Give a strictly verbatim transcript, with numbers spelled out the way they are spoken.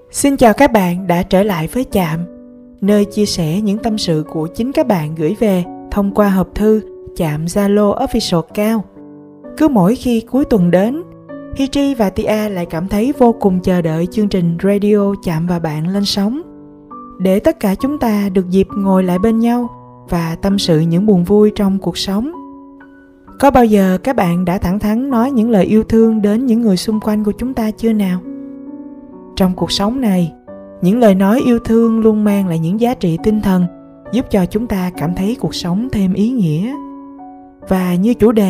Xin chào các bạn đã trở lại với Chạm, nơi chia sẻ những tâm sự của chính các bạn gửi về thông qua hộp thư Chạm Zalo Official Cao. Cứ mỗi khi cuối tuần đến, Hiji và Tia lại cảm thấy vô cùng chờ đợi chương trình radio Chạm và bạn lên sóng, để tất cả chúng ta được dịp ngồi lại bên nhau và tâm sự những buồn vui trong cuộc sống. Có bao giờ các bạn đã thẳng thắn nói những lời yêu thương đến những người xung quanh của chúng ta chưa nào? Trong cuộc sống này, những lời nói yêu thương luôn mang lại những giá trị tinh thần, giúp cho chúng ta cảm thấy cuộc sống thêm ý nghĩa. Và như chủ đề